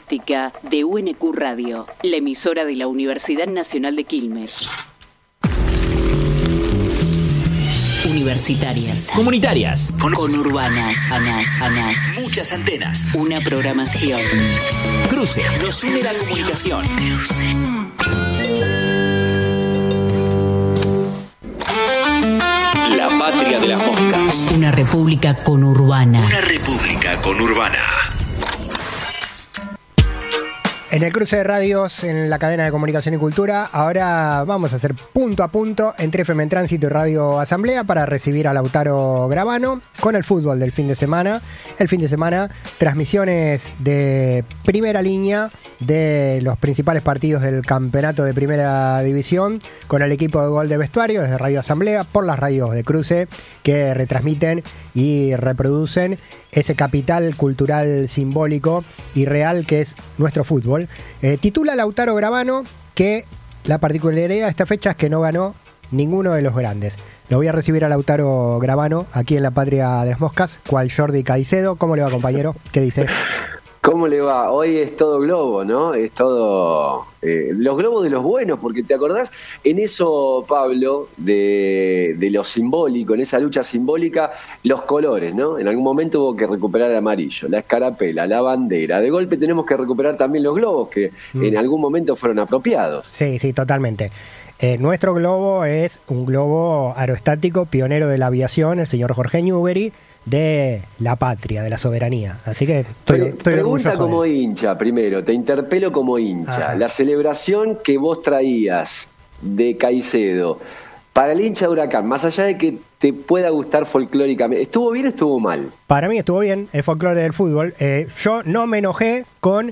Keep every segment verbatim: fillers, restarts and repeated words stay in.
periodística de U N Q Radio, la emisora de la Universidad Nacional de Quilmes. Universitarias. Comunitarias. Con Conurbanas. Anas, anas. Muchas antenas. Una programación. Cruce. Nos une la comunicación. La patria de las moscas. Una república conurbana. Una república conurbana. En el cruce de radios, en la cadena de comunicación y cultura, ahora vamos a hacer punto a punto entre F M en Tránsito y Radio Asamblea para recibir a Lautaro Gravano con el fútbol del fin de semana. El fin de semana, transmisiones de primera línea de los principales partidos del campeonato de primera división con el equipo de Gol de Vestuario desde Radio Asamblea por las radios de cruce que retransmiten y reproducen ese capital cultural simbólico y real que es nuestro fútbol. Eh, titula Lautaro Gravano que la particularidad de esta fecha es que no ganó ninguno de los grandes. Lo voy a recibir a Lautaro Gravano aquí en la patria de las moscas, cual Jordi Caicedo. ¿Cómo le va, compañero? ¿Qué dice? ¿Cómo le va? Hoy es todo globo, ¿no? Es todo... Eh, los globos de los buenos, porque ¿te acordás? En eso, Pablo, de, de lo simbólico, en esa lucha simbólica, los colores, ¿no? En algún momento hubo que recuperar el amarillo, la escarapela, la bandera. De golpe tenemos que recuperar también los globos, que mm. en algún momento fueron apropiados. Sí, sí, totalmente. Eh, nuestro globo es un globo aerostático, pionero de la aviación, el señor Jorge Newbery, de la patria, de la soberanía. Así que estoy, Pre- estoy Pregunta como de... hincha, primero, te interpelo como hincha. Ajá. La celebración que vos traías de Caicedo, para el hincha de Huracán, más allá de que te pueda gustar folclóricamente, ¿estuvo bien o estuvo mal? Para mí estuvo bien, el folclore del fútbol. Eh, yo no me enojé con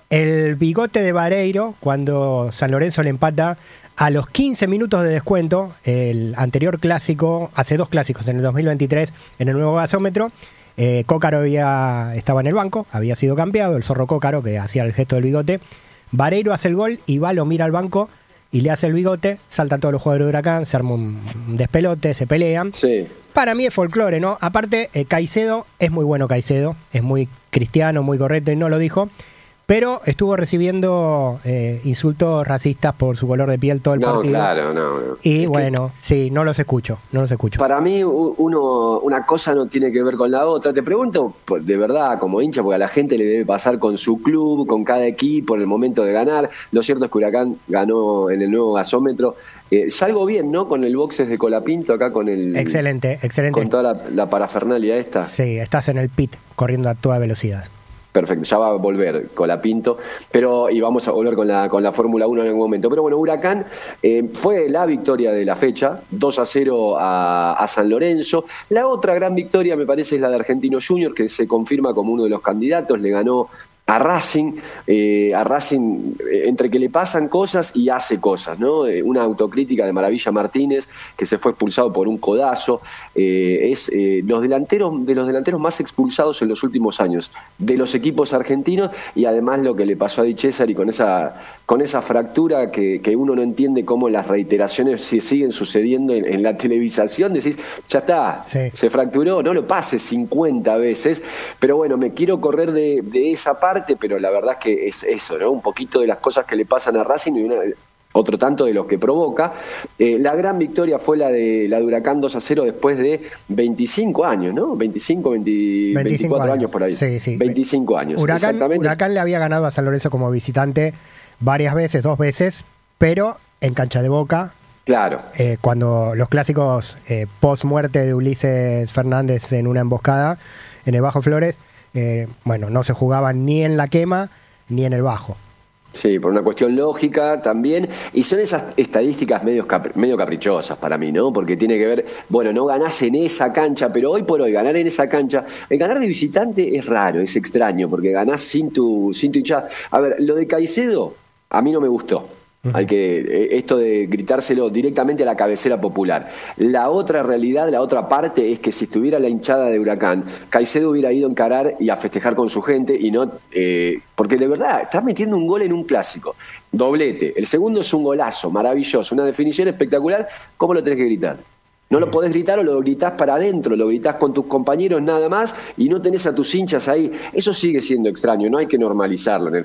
el bigote de Vareiro cuando San Lorenzo le empata a los quince minutos de descuento, el anterior clásico, hace dos clásicos, en el dos mil veintitrés, en el nuevo gasómetro, eh, Cócaro había, estaba en el banco, había sido cambiado, el zorro Cócaro, que hacía el gesto del bigote. Vareiro hace el gol, y va, lo mira al banco y le hace el bigote, saltan todos los jugadores de Huracán, se arma un despelote, se pelean. Sí. Para mí es folclore, ¿no? Aparte, eh, Caicedo, es muy bueno Caicedo, es muy cristiano, muy correcto, y no lo dijo, pero estuvo recibiendo eh, insultos racistas por su color de piel todo el no, partido. Claro, no, no. Y es bueno, que, sí, no los escucho, no los escucho. Para mí, uno, una cosa no tiene que ver con la otra. Te pregunto, de verdad, como hincha, porque a la gente le debe pasar con su club, con cada equipo en el momento de ganar. Lo cierto es que Huracán ganó en el nuevo gasómetro. Eh, salgo bien, ¿no? Con el boxes de Colapinto acá con el... Excelente, excelente. Con toda la, la parafernalia esta. Sí, estás en el pit, corriendo a toda velocidad. Perfecto, ya va a volver Colapinto, pero y vamos a volver con la con la Fórmula uno en algún momento. Pero bueno, Huracán eh, fue la victoria de la fecha, dos a cero a, a San Lorenzo. La otra gran victoria me parece es la de Argentino Junior, que se confirma como uno de los candidatos, le ganó a Racing, eh, a Racing eh, entre que le pasan cosas y hace cosas, ¿no? Eh, una autocrítica de Maravilla Martínez, que se fue expulsado por un codazo, eh, es eh, los delanteros, de los delanteros más expulsados en los últimos años, de los equipos argentinos, y además lo que le pasó a Di Cesari con esa, con esa fractura que, que uno no entiende cómo las reiteraciones se siguen sucediendo en, en la televisación, decís, ya está, sí. Se fracturó, no lo pases cincuenta veces, pero bueno, me quiero correr de, de esa parte, pero la verdad es que es eso, ¿no? Un poquito de las cosas que le pasan a Racing y una, otro tanto de lo que provoca. Eh, la gran victoria fue la de la de Huracán dos a cero después de veinticinco años, ¿no? veinticinco, veinte, veinticuatro años. años por ahí. Sí, sí. veinticinco años. Huracán, exactamente. Huracán le había ganado a San Lorenzo como visitante varias veces, dos veces, pero en cancha de Boca. Claro. Eh, cuando los clásicos eh, post muerte de Ulises Fernández en una emboscada en el Bajo Flores, Eh, bueno, no se jugaban ni en la quema ni en el bajo. Sí, por una cuestión lógica también, y son esas estadísticas medio, capri- medio caprichosas para mí, ¿no? Porque tiene que ver, bueno, no ganás en esa cancha, pero hoy por hoy ganar en esa cancha, el ganar de visitante es raro, es extraño, porque ganás sin tu, sin tu hinchada. A ver, lo de Caicedo a mí no me gustó. Hay que, esto de gritárselo directamente a la cabecera popular. La otra realidad, la otra parte es que si estuviera la hinchada de Huracán, Caicedo hubiera ido a encarar y a festejar con su gente y no, eh, porque de verdad estás metiendo un gol en un clásico, doblete, el segundo es un golazo, maravilloso, una definición espectacular. ¿Cómo lo tenés que gritar? No lo podés gritar o lo gritás para adentro, lo gritás con tus compañeros nada más y no tenés a tus hinchas ahí. Eso sigue siendo extraño, no hay que normalizarlo en el